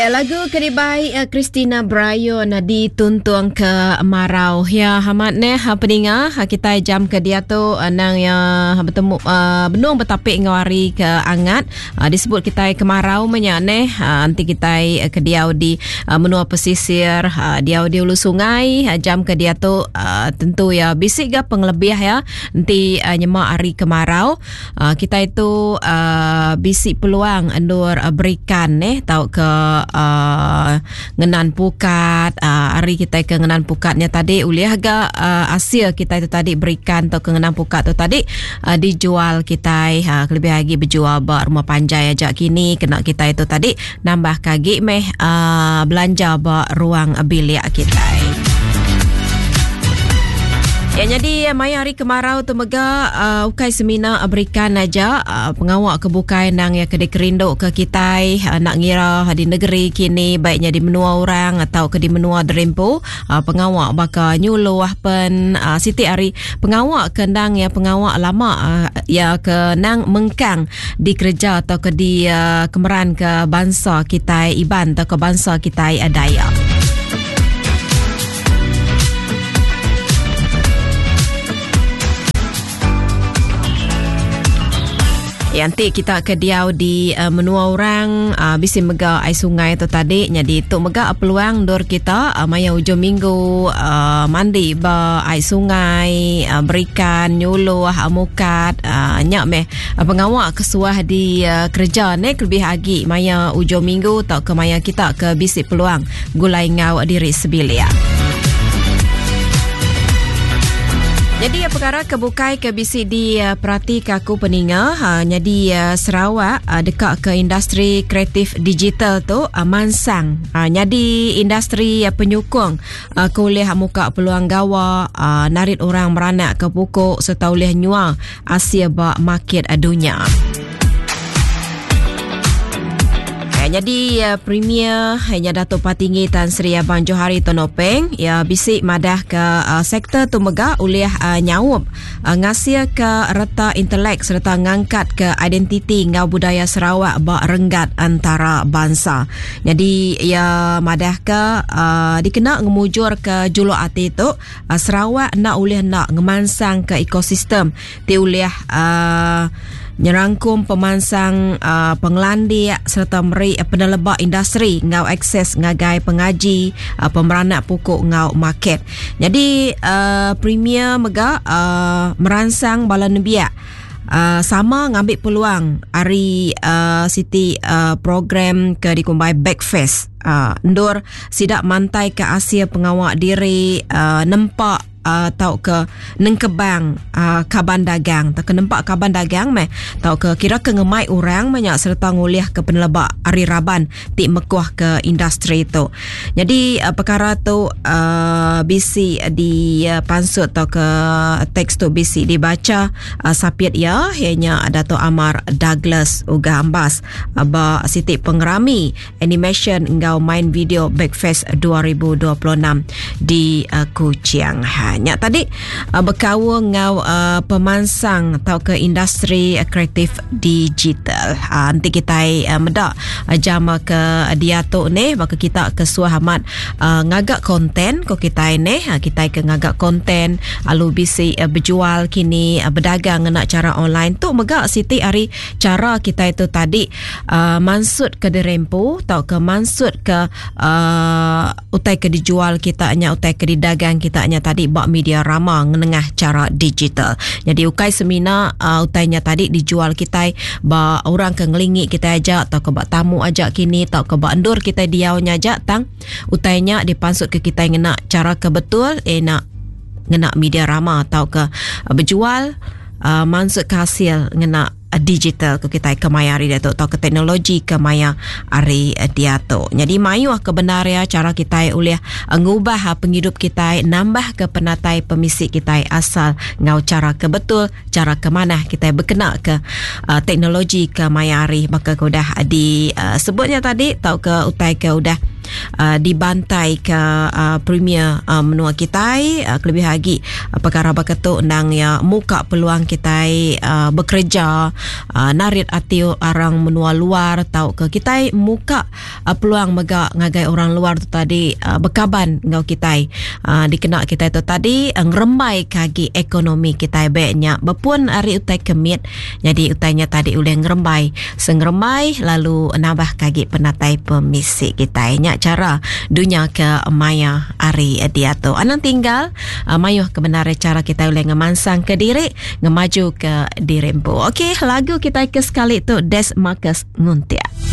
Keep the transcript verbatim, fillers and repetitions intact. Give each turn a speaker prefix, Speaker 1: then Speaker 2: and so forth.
Speaker 1: Ya, lagu keribai uh, Christina Brayo na dituntun ke Marau. Ya, hamat ne ha peninga ha kita jam ke dia tu uh, nang ya ha, bertemu uh, benung bertapik ngawari ke angat. Uh, disebut kita ke Marau menya ne uh, anti kita uh, ke dia di uh, menua pesisir uh, dia di hulu sungai uh, jam ke dia tu uh, tentu ya bisik ga penglebih ya nanti uh, nyemak hari ke Marau. Uh, kita itu uh, bisik peluang endur uh, berikan ne tau ke Uh, ngenan pukat uh, hari kita ke ngenan pukatnya tadi uliah agak uh, hasil kita itu tadi berikan atau ke ngenan pukat tu tadi uh, dijual kita uh, lebih lagi berjual ba rumah panjai aja kini kena kita itu tadi nambah kaki meh uh, belanja ba ruang bilik kita. Ya, jadi maya hari kemarau tu mega uh, ukai semina berikan aja uh, pengawak kebukai nang ya kedai kerindo ke kita uh, nak ngira di negeri kini baiknya di menua orang atau ke di menua derempo uh, pengawak baka nyuluh pen uh, siti hari pengawak ke nang ya pengawak lama uh, ya ke nang mengkang di kerja atau ke di uh, kemeran ke bangsa kita Iban atau ke bangsa kita Dayak. Ya, nanti kita ke diau di uh, menua orang uh, bisi mega ai sungai tu tadi jadi tu mega peluang dor kita uh, maya hujung minggu uh, mandi ba ai sungai uh, berikan nyuluh amukat uh, nyak meh uh, pengawak kesuah di uh, kerja ne lebih lagi maya hujung minggu tak ke maya kita ke bisi peluang gulai ngau diri sebilia. Jadi perkara kebukai ke bisi di uh, perhati kaku peninga uh, jadi uh, Sarawak uh, dekat ke industri kreatif digital tu uh, mansang uh, jadi industri uh, penyokong uh, kuliah muka peluang gawa uh, narit orang beranak ke pokok serta oleh nyual Asia ba market uh, dunia. Jadi uh, Premier hanya Datuk Patinggi Tan Sri Abang Johari Tonopeng ya bisik madah ke uh, sektor tu mega oleh uh, nyawup uh, ngasih ke reta intelek serta ngangkat ke identiti ngau budaya Sarawak ba renggat antara bangsa. Jadi ya madah ke uh, dikena ngemujur ke juluk ati tu uh, Sarawak nak oleh nak ngemansang ke ekosistem ti oleh uh, nyerangkum pemansang uh, pengelandi serta meri uh, penelebak industri ngau akses ngagai pengaji uh, pemeranak pokok ngau market. Jadi uh, Premier mega uh, meransang bala nebiak Uh, sama ngambil peluang hari uh, Siti uh, program ke dikumbai Backfest uh, ndur sidak mantai ke Asia pengawak diri uh, nempak Uh, tau ke nengkebang uh, kaban dagang tau ke nempak kaban dagang meh tau ke kira ke ngemai orang banyak serta nguliah ke penelebak ari raban ti mekuah ke industri tu. Jadi uh, perkara tu uh, bisi di uh, pansut tau ke teks tu bisi dibaca uh, sapiat ya hanya Dato' Amar Douglas uga ambas uh, ba siti pengerami animation ngau main video Backfest dua ribu dua puluh enam di uh, Kuching. Nya tadi uh, berkawa ngau uh, pemansang atau ke industri uh, kreatif digital. Uh, nanti kita uh, medak uh, jama ke uh, dia tu ni maka kita ke suahamat uh, ngagak konten ko kita ni uh, kita ke ngagak konten alu bisi uh, berjual kini uh, berdagang nak cara online tu megak siti hari cara kita itu tadi uh, mansut ke derempo atau ke mansut ke uh, utai ke dijual kita nya utai ke didagang kita nya tadi media rama ngenengah cara digital. Jadi ukai semina uh, utainya tadi dijual kita ba orang ke ngelingi kita ajak atau ke bak tamu ajak kini atau ke bak endur kita diaunya ajak tang utainya dipansut ke kita ngena cara ke betul eh nak ngena media rama atau ke uh, berjual uh, mansut ke hasil ngena digital ke kita ke maya hari dia tu atau ke teknologi ke maya hari dia tu. Jadi mayu kebenar ya cara kita oleh ngubah penghidup kita nambah ke penatai pemisik kita asal ngau cara ke betul cara ke mana kita berkena ke uh, teknologi ke maya hari maka ke udah di uh, sebutnya tadi tau ke utai ke udah uh, dibantai ke uh, premier uh, menua kita uh, kelebih lagi uh, perkara berketuk nang ya muka peluang kita uh, bekerja uh, narit atiu orang menua luar tau ke kita muka uh, peluang mega ngagai orang luar tu tadi uh, bekaban ngau kita uh, dikena kita tu tadi uh, ngerembai kagi ekonomi kita baiknya bepun hari utai kemit jadi utainya tadi uleh ngerembai sengerembai lalu nambah kagi penatai pemisi kita nya cara dunia ke maya hari dia tu anang tinggal uh, mayuh kebenaran cara kita boleh ngemansang ke diri ngemaju ke diri empu. Okey, lagu kita ke sekali tu Des Marcus Nguntia.